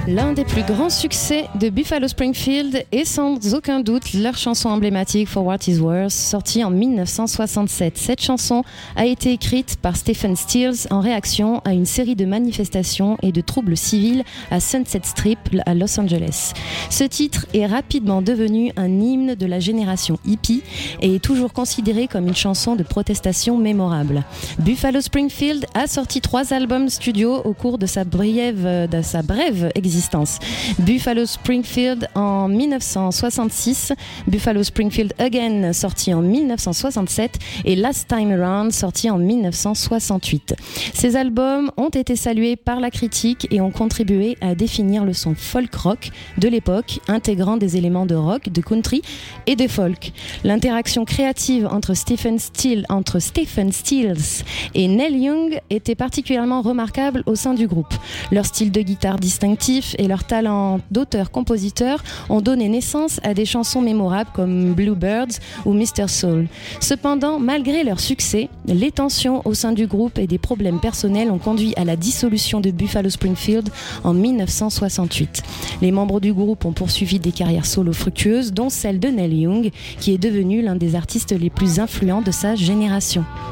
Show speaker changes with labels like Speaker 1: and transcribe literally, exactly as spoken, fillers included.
Speaker 1: L'un des plus grands succès de Buffalo Springfield est sans aucun doute leur chanson emblématique For What Is Worth, sortie en dix-neuf cent soixante-sept. Cette chanson a été écrite par Stephen Stills en réaction à une série de manifestations et de troubles civils à Sunset Strip à Los Angeles. Ce titre est rapidement devenu un hymne de la génération hippie et est toujours considéré comme une chanson de protestation mémorable. Buffalo Springfield a sorti trois albums studio au cours de sa brève, de sa brève existence. Buffalo Springfield en dix-neuf cent soixante-six, Buffalo Springfield Again sorti en dix-neuf cent soixante-sept et Last Time Around sorti en dix-neuf cent soixante-huit. Ces albums ont été salués par la critique et ont contribué à définir le son folk rock de l'époque, intégrant des éléments de rock, de country et de folk. L'interaction créative entre Stephen Stills, entre Stephen Stills et Neil Young était particulièrement remarquable au sein du groupe. Leur style de guitare distinctif et leur talent d'auteur-compositeur ont donné naissance à des chansons mémorables comme Bluebirds ou mister Soul. Cependant, malgré leur succès, les tensions au sein du groupe et des problèmes personnels ont conduit à la dissolution de Buffalo Springfield en dix-neuf cent soixante-huit. Les membres du groupe ont poursuivi des carrières solo fructueuses, dont celle de Neil Young, qui est devenu l'un des artistes les plus influents de sa génération.